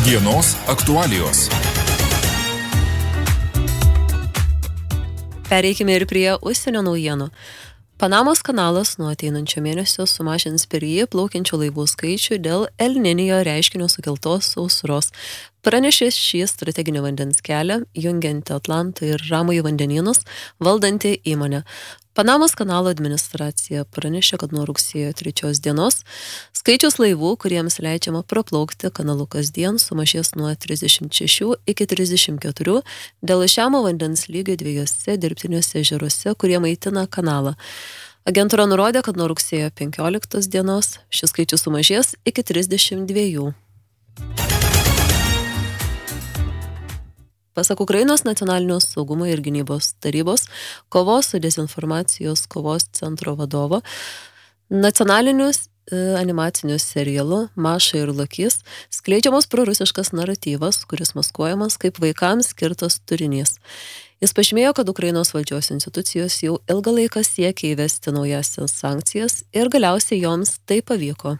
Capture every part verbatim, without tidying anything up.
Dienos aktualijos. Pereikime ir prie užsienio naujienų. Panamos kanalas nuo ateinančio mėnesio sumažins per jį plaukiančių laivų skaičių dėl El Niño reiškinio sukeltos sausros. Pranešė šį strateginį vandens kelią, jungiantį Atlantą ir Ramųjį vandenynus, valdanti įmonė. Panamos kanalo administracija pranešė, kad nuo rugsėjo trečios dienos skaičius laivų, kuriems leidžiama praplaukti kanalu kasdien, sumažės nuo trisdešimt šešių iki trisdešimt keturių dėl žemo vandens lygio dviejose dirbtiniuose ežeruose, kurie maitina kanalą. Agentūra nurodė, kad nuo rugsėjo penkioliktos dienos šis skaičius sumažės iki trisdešimt dviejų. Pasak Ukrainos nacionalinio saugumo ir gynybos tarybos kovos su dezinformacijos kovos centro vadovo, nacionalinius e, animacinius serialų Maša ir Lokys skleidžiamas prorusiškas naratyvas, kuris maskuojamas kaip vaikams skirtas turinys. Jis pažymėjo, kad Ukrainos valdžios institucijos jau ilgą laiką siekia įvesti naujasias sankcijas ir galiausiai joms tai pavyko.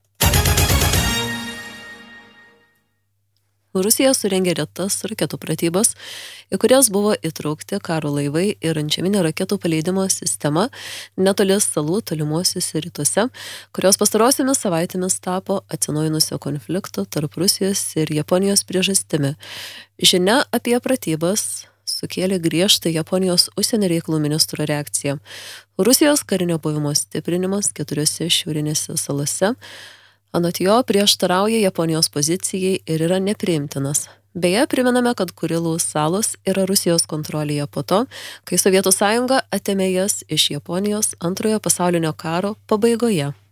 Rusija surengė retas raketų pratybas, į kurias buvo įtraukti karo laivai ir antžeminė raketų paleidimo sistema netoli salų tolimuosiuose rytuose, kurios pastarosiomis savaitėmis tapo atsinaujinusio konflikto tarp Rusijos ir Japonijos priežastimi. Žinia apie pratybas sukėlė griežtą Japonijos užsienio reikalų ministro reakciją. Rusijos karinio buvimo stiprinimas keturiose šiaurinėse salose anot jo prieštarauja Japonijos pozicijai ir yra nepriimtinas. Beje, primename, kad Kurilų salos yra Rusijos kontrolėje po to, kai Sovietų sąjunga atėmė jas iš Japonijos antrojo pasaulinio karo pabaigoje.